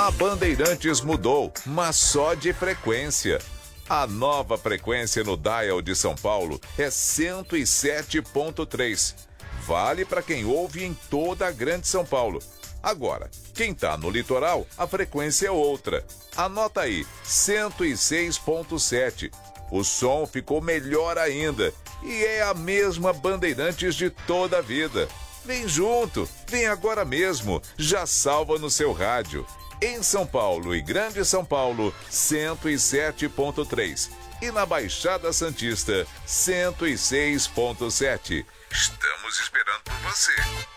A Bandeirantes mudou, mas só de frequência. A nova frequência no dial de São Paulo é 107.3. Vale para quem ouve em toda a Grande São Paulo. Agora, quem está no litoral, a frequência é outra. Anota aí, 106.7. O som ficou melhor ainda e é a mesma Bandeirantes de toda a vida. Vem junto, vem agora mesmo, já salva no seu rádio. Em São Paulo e Grande São Paulo, 107.3. E na Baixada Santista, 106.7. Estamos esperando por você.